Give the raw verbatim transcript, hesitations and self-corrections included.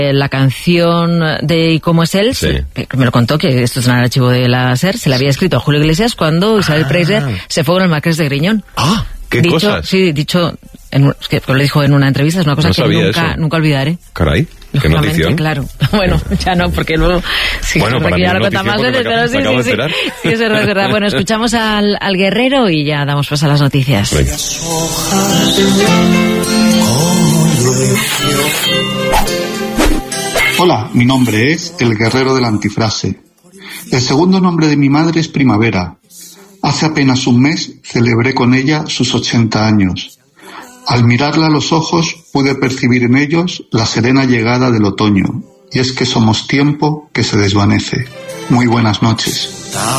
la canción de ¿Y cómo es él? Sí. Que me lo contó, que esto es en el archivo de la SER, se la había escrito a Julio Iglesias cuando Isabel Ah. Preisler se fue con el Marqués de Griñón. ¡Ah! ¿Qué dicho, cosas? Sí, dicho, en, un- que lo dijo en una entrevista, es una cosa No que sabía nunca, eso. nunca olvidaré. Caray, qué Lógicamente, notición. claro. Bueno, ya no, porque luego... Sí, Bueno, porque para mí ya es lo notición contamos más porque veces, me pero acabo- sí, me acabo sí, de sí. enterar. Sí, es verdad, es verdad. Bueno, escuchamos al, al guerrero y ya damos paso a las noticias. Venga. Hola, mi nombre es El Guerrero de la Antifrase. El segundo nombre de mi madre es Primavera. Hace apenas un mes celebré con ella sus ochenta años. Al mirarla a los ojos pude percibir en ellos la serena llegada del otoño. Y es que somos tiempo que se desvanece. Muy buenas noches.